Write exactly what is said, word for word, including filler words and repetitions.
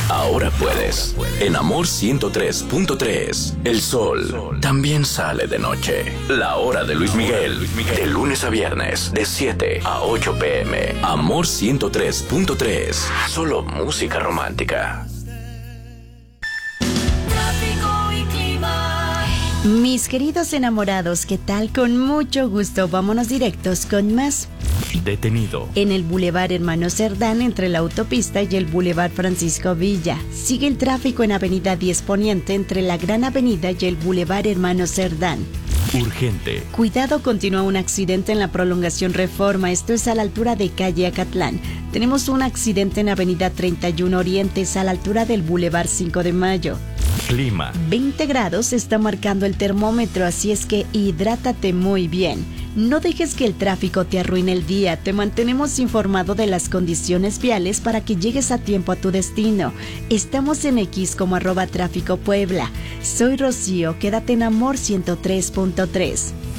ahora puedes. En Amor ciento tres punto tres, el sol también sale de noche. La hora de Luis Miguel, de lunes a viernes, de siete a ocho pm. Amor ciento tres punto tres, solo música romántica. Mis queridos enamorados, ¿qué tal? Con mucho gusto, vámonos directos con más. Detenido. En el Boulevard Hermano Cerdán, entre la autopista y el Boulevard Francisco Villa. Sigue el tráfico en Avenida diez Poniente, entre la Gran Avenida y el Boulevard Hermano Cerdán. Urgente. Cuidado, continúa un accidente en la prolongación Reforma, esto es a la altura de calle Acatlán. Tenemos un accidente en Avenida treinta y uno Oriente, es a la altura del Boulevard cinco de Mayo. Clima. veinte grados está marcando el termómetro, así es que hidrátate muy bien. No dejes que el tráfico te arruine el día. Te mantenemos informado de las condiciones viales para que llegues a tiempo a tu destino. Estamos en X como arroba tráfico Puebla. Soy Rocío, quédate en Amor ciento tres punto tres.